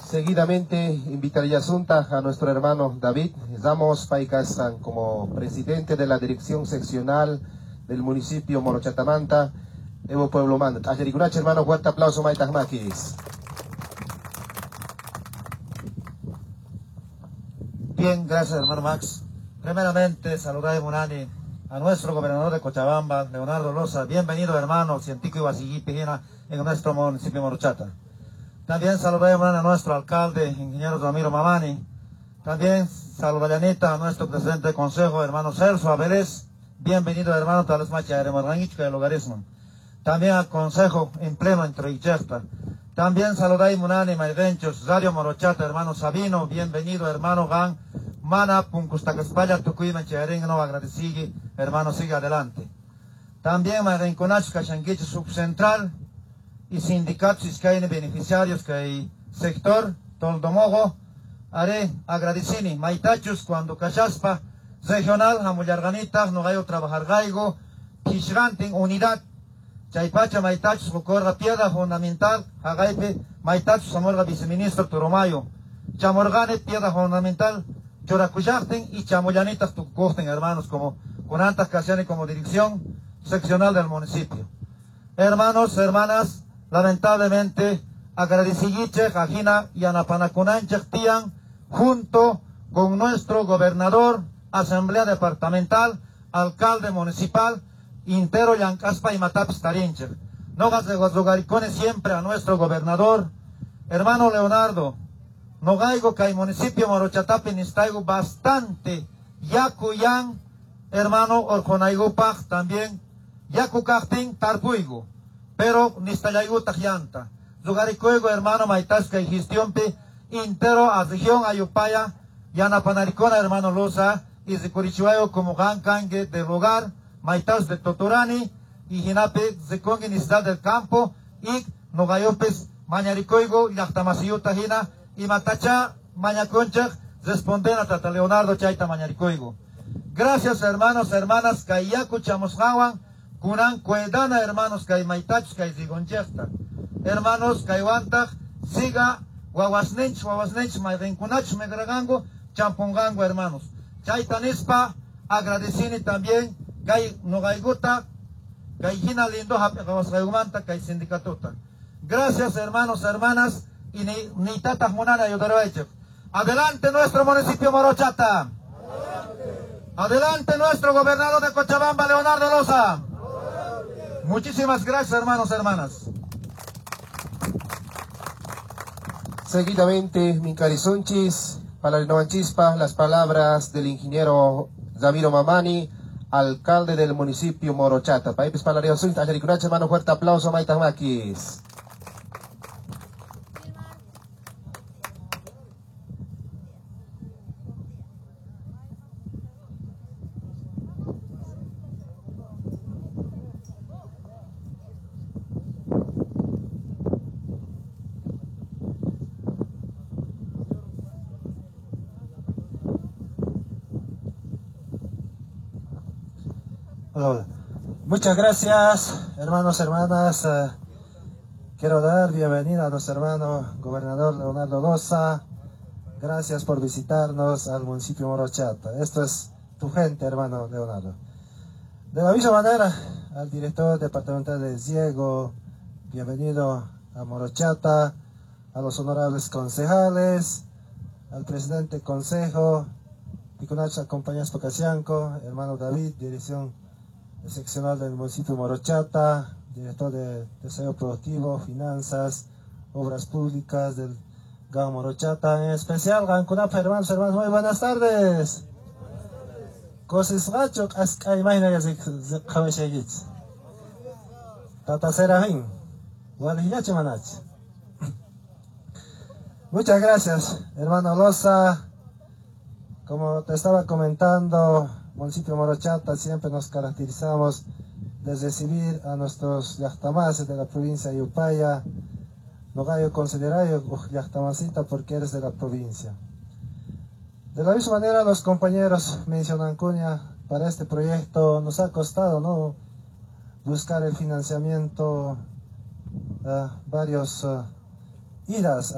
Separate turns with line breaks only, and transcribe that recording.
Seguidamente invitaría a nuestro hermano David Ramos Paicasan como presidente de la dirección seccional del municipio Morochatamanta, Evo Pueblo Manda. Ayerigunache, hermano, fuerte aplauso, Maitagmaquis.
Bien, gracias, hermano Max. Primeramente, saludar Munani a nuestro gobernador de Cochabamba, Leonardo Loza. Bienvenido, hermano, científico y Basiguipigina en nuestro municipio Morochata. También saludamos a nuestro alcalde, ingeniero Ramiro Mamani. También saludanita a nuestro presidente de consejo, hermano Celso Abeles. Bienvenido, hermano, tales macha de Morrangichka de Logarismo. También al consejo en pleno entre Icherta. También saludai Munani Mairenchos, Radio Morochata, hermano Sabino. Bienvenido, hermano Gan. Mana Punkustacaspalla, Tucuima Cherengo, agradecido, hermano, sigue adelante. También Mairenconachka, Shanguich Subcentral y sindicatos iscaine beneficiarios que hay sector Toldomogo haré agradecini maitachus cuando cachaspa regional hamullarganita no gayo trabajar gaigo kishrantin unidad chaypacha maitachus socorra piedra fundamental hagaipe maitachus amorga viceministro Turomayo chamorgane piedra fundamental choracuyachten y chamollanitas tu costen, hermanos, como con altas casiones como dirección seccional del municipio. Hermanos, hermanas, lamentablemente, agradecigiche, Jajina y Anapanacunanche Tian, junto con nuestro gobernador, asamblea departamental, alcalde municipal, Intero Yancaspa y Matapis Tarinche. Nogas de Guazugaricones siempre a nuestro gobernador, hermano Leonardo, Nogaigo que el municipio Morochatapi nistaigo bastante, Yacuyan, hermano Orjonaigupaj también, Yacucachtin Tarpuigo. Pero nistayaigu tajianta. Zugaricoigo, hermano Maitasca y Gistionpe, Intero a región Ayupaya, Yanapanaricona, hermano Loza, y Zicurichuayo como Gan Kange del hogar, Maitas de Totorani, y Jinape, Zicongi Nistad del Campo, y Nogayopes, Mañaricoigo, Yachtamasiyu Tajina, y Matacha, Mañaconcha, responden a Tata Leonardo Chaita Mañaricoigo. Gracias, hermanos, hermanas, Kayaku Chamosjawan, Kunan Cuedana, hermanos, Kai Maitach, Kai Zigonchesta. Hermanos, Kaiwantag, Siga, Wawasnech, Mairenkunach, Megragango, Champongango, hermanos. Chaitanispa, agradecini también, Kai Nogaiguta, Kai Hina Lindo, Hapegawasgaigumanta, Kai Sindicatuta. Gracias, hermanos, hermanas, y ni Tata Munana Yodaroeche. Adelante nuestro municipio Morochata. Adelante nuestro gobernador de Cochabamba, Leonardo Loza. Muchísimas gracias, hermanos, hermanas.
Seguidamente, Mincarizunchis, para el Novanchispa, las palabras del ingeniero Ramiro Mamani, alcalde del municipio Morochata. Paipes para la Río hermano, fuerte aplauso, Maitamaquis.
Hola. Muchas gracias, hermanos, hermanas. Quiero dar bienvenida a nuestro hermano gobernador Leonardo Loza. Gracias por visitarnos al municipio Morochata. Esto es tu gente, hermano Leonardo. De la misma manera, al director departamental de Diego, bienvenido a Morochata, a los honorables concejales, al presidente del consejo, Picunacha Compañías Pocasianco, hermano David, dirección seccional del municipio Morochata, director de Desarrollo Productivo, Finanzas, Obras Públicas del GAM Morochata, en especial Gancunap, hermanos, muy buenas tardes. Cosis Racho, imagina que se cabecegit. Tata Serafín, Gualillache Manach. Muchas gracias, hermano Loza. Como te estaba comentando, municipio Morochata siempre nos caracterizamos de recibir a nuestros yachtamases de la provincia de Upaya. No gallo considerayo yachtamasita porque eres de la provincia. De la misma manera, los compañeros mencionan cuña para este proyecto. Nos ha costado, ¿no?, buscar el financiamiento, varios idas